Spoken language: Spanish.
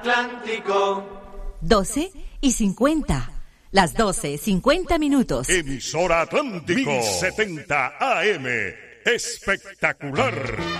Atlántico. 12:50. Las 12:50 minutos. Emisora Atlántico 1070 AM. Espectacular.